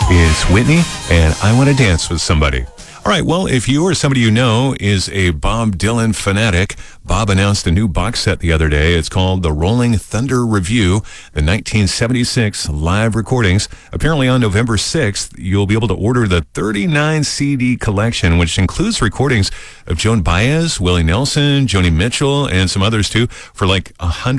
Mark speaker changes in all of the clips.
Speaker 1: is Whitney, and I Want to Dance with Somebody. All right, well, if you or somebody you know is a Bob Dylan fanatic, Bob announced a new box set the other day. It's called the Rolling Thunder Review, the 1976 live recordings. Apparently on November 6th, you'll be able to order the 39 CD collection, which includes recordings of Joan Baez, Willie Nelson, Joni Mitchell, and some others too, for like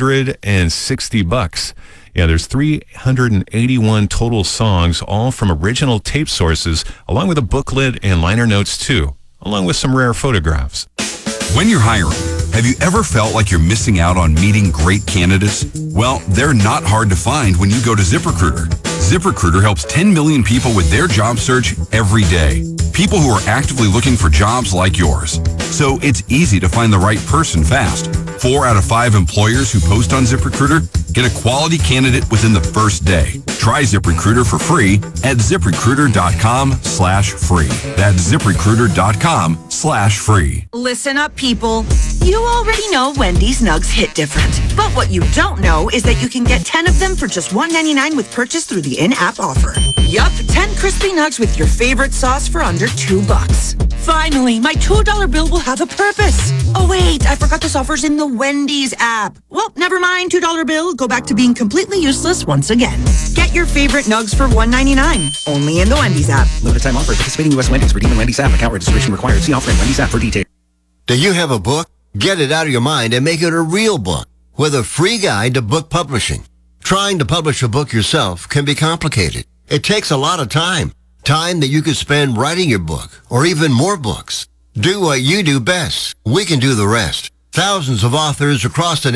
Speaker 1: $160. Yeah, there's 381 total songs, all from original tape sources, along with a booklet and liner notes too, along with some rare photographs.
Speaker 2: When you're hiring, have you ever felt like you're missing out on meeting great candidates? Well, they're not hard to find when you go to ZipRecruiter. ZipRecruiter helps 10 million people with their job search every day. People who are actively looking for jobs like yours. So it's easy to find the right person fast. 4 out of 5 employers who post on ZipRecruiter get a quality candidate within the first day. Try ZipRecruiter for free at ZipRecruiter.com/free. That's ZipRecruiter.com/free.
Speaker 3: Listen up, people. You already know Wendy's Nugs hit different. But what you don't know is that you can get 10 of them for just $1.99 with purchase through the in-app offer. Yup, 10 crispy nugs with your favorite sauce for under $2. Finally, my $2 bill will have a purpose. Oh wait, I forgot this offer's in the Wendy's app. Well, never mind, $2 bill. Go back to being completely useless once again. Get your favorite nugs for $1.99. Only in the Wendy's app.
Speaker 4: Limited time offer. Participating U.S. Wendy's. Redeem in Wendy's app. Account registration required. See offer in Wendy's app for details.
Speaker 5: Do you have a book? Get it out of your mind and make it a real book with a free guide to book publishing. Trying to publish a book yourself can be complicated. It takes a lot of time. Time that you could spend writing your book or even more books. Do what you do best. We can do the rest. Thousands of authors across the